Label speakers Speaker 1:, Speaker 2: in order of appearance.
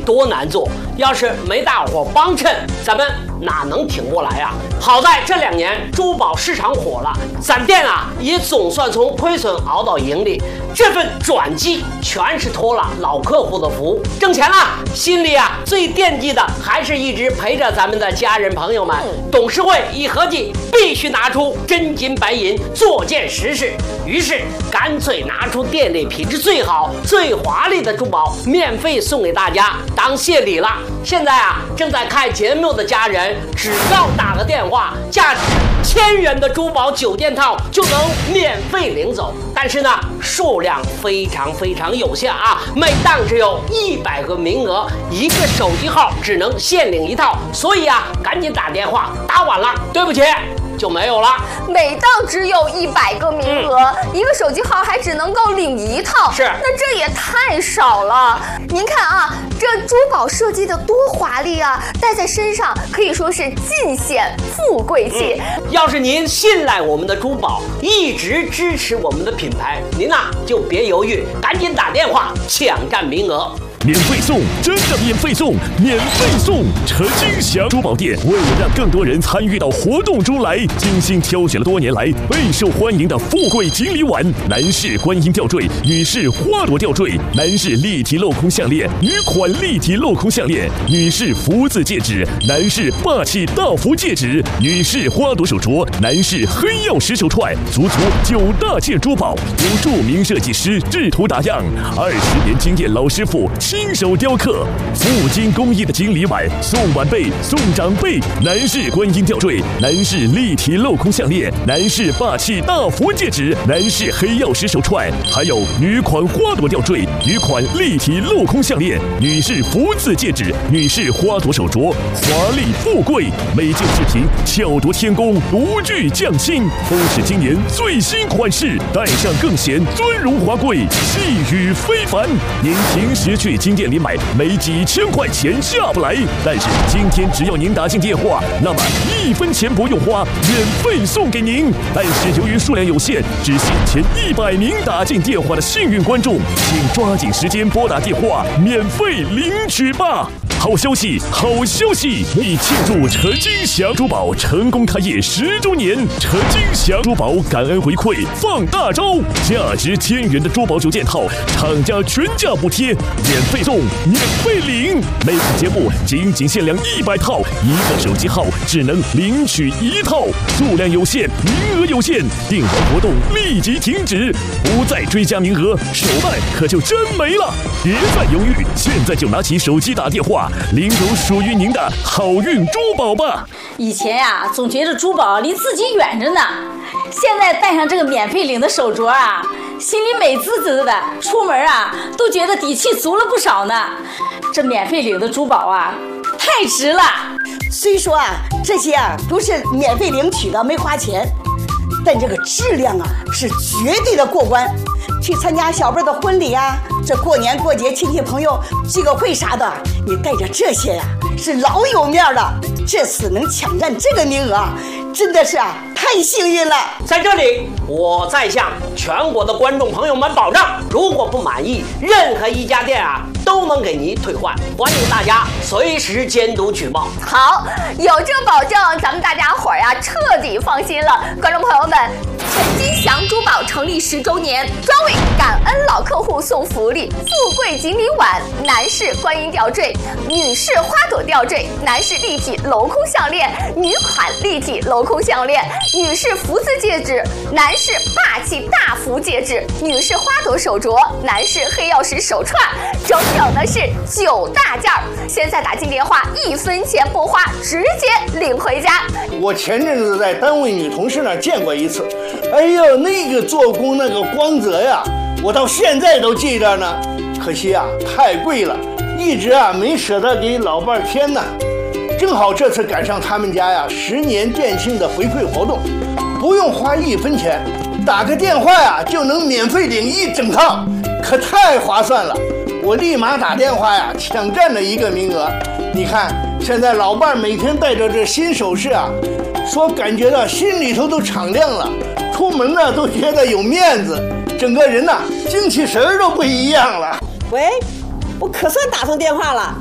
Speaker 1: 多难做，要是没大伙帮衬，咱们哪能挺过来啊？好在这2年珠宝市场火了，咱店也总算从亏损熬到盈利，这份转机全是托了老客户的福，挣钱了，心里最惦记的还是一直陪着咱们的家人朋友们。董事会一合计，必须拿出真金白银做件实事，于是干脆拿出店里品质最好、最华丽的珠宝，免费送给大家当谢礼了。现在正在看节目的家人，只要打个电话，价值1000元的珠宝9件套就能免费领走。但是呢，数量非常有限每档只有100个名额，一个手机号只能限领1套，所以赶紧打电话，打晚了，对不起，就没有了。
Speaker 2: 每档只有100个名额，一个手机号还只能够领1套，
Speaker 1: 是，
Speaker 2: 那这也太少了。您看这珠宝设计的多华丽戴在身上可以说是尽显富贵气。
Speaker 1: 要是您信赖我们的珠宝，一直支持我们的品牌，您就别犹豫，赶紧打电话抢占名额。
Speaker 3: 免费送，真的免费送，免费送！陈金祥珠宝店为了让更多人参与到活动中来，精心挑选了多年来备受欢迎的富贵锦鲤碗、男士观音吊坠、女士花朵吊坠、男士立体镂空项链、女款立体镂空项链、女士福字戒指、男士霸气大福戒指、女士花朵手镯、男士黑曜石手串，足9大件珠宝，由著名设计师制图打样，20年经验老师傅亲手雕刻，富金工艺的锦鲤碗，送晚辈、送长辈，男士观音吊坠，男士立体镂空项链，男士霸气大福戒指，男士黑曜石手串，还有女款花朵吊坠，女款立体镂空项链，女士福字戒指，女士花朵手镯，华丽富贵，每件饰品巧夺天工，独具匠心，都是今年最新款式，戴上更显尊荣华贵，气宇非凡。您平时去金店里买，没几千块钱下不来，但是今天只要您打进电话，那么1分钱不用花，免费送给您。但是由于数量有限，只限前100名打进电话的幸运观众，请抓紧时间拨打电话，免费领取吧。好消息，好消息！为庆祝陈金祥珠宝成功开业10周年，陈金祥珠宝感恩回馈放大招，价值1000元的珠宝9件套，厂家全价补贴，免费送，免费领。每次节目仅限量100套，一个手机号只能领取1套，数量有限，名额有限，订完活动立即停止，不再追加名额，手办可就真没了。别再犹豫，现在就拿起手机打电话，领走属于您的好运珠宝吧。
Speaker 4: 以前总觉得珠宝离自己远着呢，现在戴上这个免费领的手镯心里美滋滋的，出门都觉得底气足了不少呢。这免费领的珠宝太值了。
Speaker 5: 虽说这些都是免费领取的，没花钱，但这个质量是绝对的过关。去参加小辈的婚礼这过年过节亲戚朋友聚个会啥的，你带着这些是老有面了。这次能抢占这个名额真的是太幸运了。
Speaker 1: 在这里，我再向全国的观众朋友们保证，如果不满意，任何一家店都能给您退换，欢迎大家随时监督举报。
Speaker 2: 好，有这个保证，咱们大家伙彻底放心了。观众朋友们，陈金祥珠宝成立10周年，专为感恩老客户送福利，富贵锦鲤碗、男士观音吊坠、女士花朵吊坠、男士立体镂空项链、女款立体镂空项链、女士福字戒指、男士霸气大福戒指、女士花朵手镯、男士黑曜石手串，整的是9大件。现在打进电话，1分钱不花，直接领回家。
Speaker 6: 我前阵子在单位女同事那儿见过一次，哎呦，那个做工那个光泽呀，我到现在都记着呢。可惜太贵了，一直没舍得给老伴儿添呢。正好这次赶上他们家10年店庆的回馈活动，不用花1分钱，打个电话就能免费领1整套，可太划算了。我立马打电话抢占了1个名额。你看现在老伴每天带着这新首饰说感觉到心里头都敞亮了，出门都觉得有面子，整个人精气神都不一样了。
Speaker 7: 喂，我可算打通电话了。